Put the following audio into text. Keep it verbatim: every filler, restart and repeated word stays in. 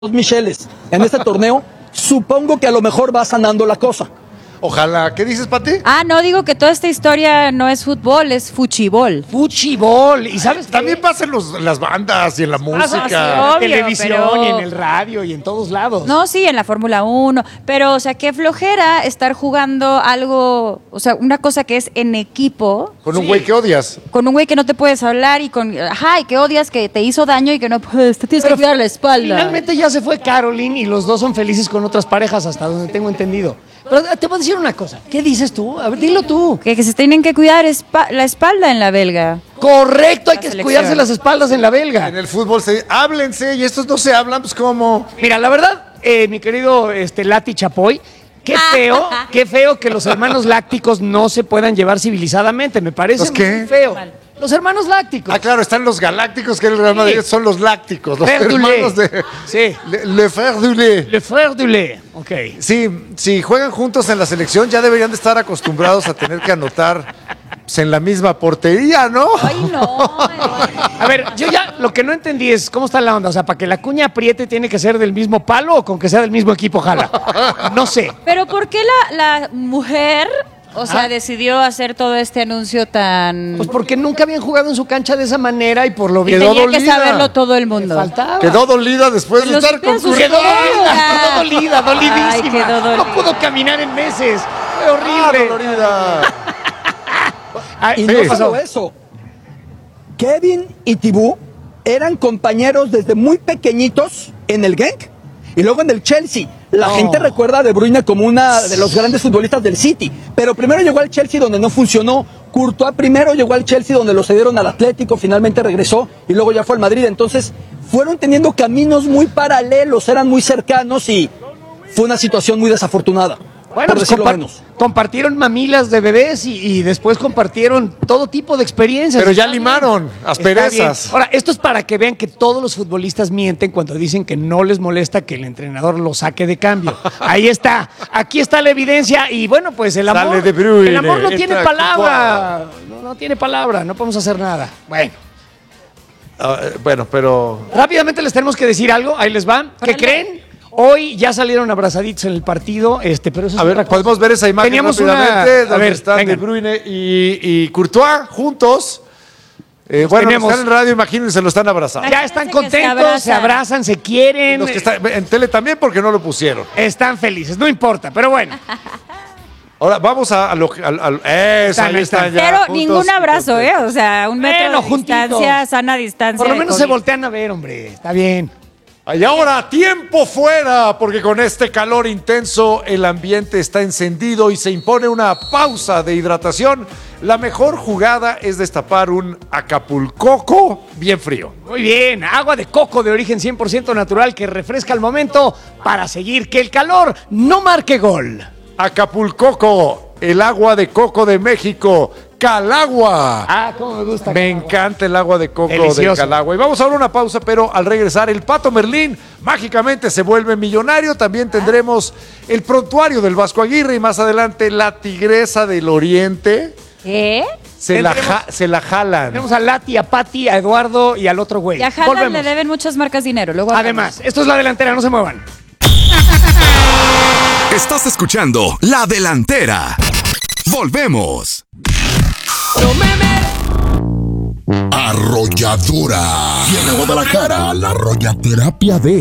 Micheles en este torneo, supongo que a lo mejor va sanando la cosa. Ojalá. ¿Qué dices, Pati? Ah, no, digo que toda esta historia no es fútbol, es fuchibol. Fuchibol. ¿Y sabes qué? También pasa en los, las bandas y en la música. sí, En obvio, la televisión pero- y en el radio y en todos lados. No, sí, en la Fórmula uno, pero, o sea, qué flojera estar jugando algo, o sea, una cosa que es en equipo, Con un güey que odias. con un güey que no te puedes hablar y con, ajá, y que odias, que te hizo daño y que no puedes, te tienes Pero que cuidar la espalda. Finalmente ya se fue Caroline y los dos son felices con otras parejas, hasta donde tengo entendido. Pero te voy a decir una cosa. ¿Qué dices tú? A ver, dilo tú. Que, que se tienen que cuidar espa- la espalda en la belga. Correcto, hay La que selección. cuidarse las espaldas en la belga. En el fútbol se háblense y estos no se hablan, pues ¿cómo? Mira, la verdad, eh, mi querido este, Lati Chapoy, qué feo, qué feo que los hermanos lácticos no se puedan llevar civilizadamente. Me parece ¿Los qué? muy feo. Los hermanos lácticos. Ah, claro, están los galácticos, que el Real Madrid Sí. son los lácticos, los Frère du hermanos lait. de... Sí. Le, le frère du lait. Le frère du lait. Ok. Sí, si juegan juntos en la selección ya deberían de estar acostumbrados a tener que anotar pues, en la misma portería, ¿no? Ay, no. A ver, yo ya lo que no entendí es cómo está la onda. O sea, para que la cuña apriete tiene que ser del mismo palo o con que sea del mismo equipo, jala. No sé. Pero ¿por qué la, la mujer, o sea, Ah. decidió hacer todo este anuncio tan... Pues porque nunca habían jugado en su cancha de esa manera y por lo Quedó visto Tenía que dolida. saberlo todo el mundo. faltaba. Quedó dolida después de Los estar con pies sus... Quedó dolida, Ah. quedó dolida, dolidísima. Ay, quedó dolida. No pudo caminar en meses. Fue Ah, horrible. dolorida. Ay, Y ¿qué no pasó? solo eso, Kevin y Tibú eran compañeros desde muy pequeñitos en el Genk y luego en el Chelsea. La No. gente recuerda a De Bruyne como uno de los grandes futbolistas del City, pero primero llegó al Chelsea donde no funcionó. Courtois primero llegó al Chelsea donde lo cedieron al Atlético, finalmente regresó y luego ya fue al Madrid. Entonces fueron teniendo caminos muy paralelos, eran muy cercanos y fue una situación muy desafortunada, Bueno, por pues decirlo compar- menos. compartieron mamilas de bebés y, y después compartieron todo tipo de experiencias. Pero ya Está bien. limaron Está asperezas. bien. Ahora, esto es para que vean que todos los futbolistas mienten cuando dicen que no les molesta que el entrenador lo saque de cambio. Ahí está, aquí está la evidencia y bueno, pues el amor, Sale De Bruyne, el amor no entra tiene Courtois. palabra, no, no tiene palabra, no podemos hacer nada. Bueno, Ah, eh, bueno, pero... rápidamente les tenemos que decir algo, ahí les va. ¿Qué Órale. creen? Hoy ya salieron abrazaditos en el partido, este, pero eso es A ver, otra cosa. podemos ver esa imagen Teníamos una- rápidamente, a donde ver, están venga. De Bruyne y, y Courtois juntos. Eh, bueno, tenemos. los que están en radio, imagínense, lo están abrazando. Ya están Imagínense que se contentos, se abrazan, abrazan. se quieren, Los que están en tele también porque no lo pusieron. están felices, no importa, pero bueno. Ahora vamos a, a lo que... al- al- eso, Están, ahí están están. ya, Pero juntos ningún y abrazo, ¿eh? contentos. O sea, un metro Bueno, de juntitos. distancia, sana distancia. Por lo de menos se COVID. voltean a ver, hombre, está bien. Y ahora, tiempo fuera, porque con este calor intenso el ambiente está encendido y se impone una pausa de hidratación. La mejor jugada es destapar un Acapulcoco bien frío. Muy bien, agua de coco de origen cien por ciento natural que refresca al momento para seguir que el calor no marque gol. Acapulcoco, el agua de coco de México, Calagua. Ah, cómo me gusta. Me encanta el agua de coco de Delicioso. Calagua. Y vamos ahora a una pausa, pero al regresar el Pato Merlín mágicamente se vuelve millonario. También tendremos el prontuario del Vasco Aguirre y más adelante la Tigresa del Oriente. ¿Qué? Se la, Tendremos- ja- se la jalan. Tenemos a Lati, a Pati, a Eduardo y al otro güey. Y a Haaland Volvemos. le deben muchas marcas dinero. Luego Además, esto es la delantera, no se muevan. Estás escuchando La Delantera. Volvemos. Arrolladora. Tiene Guadalajara, la arrollaterapia de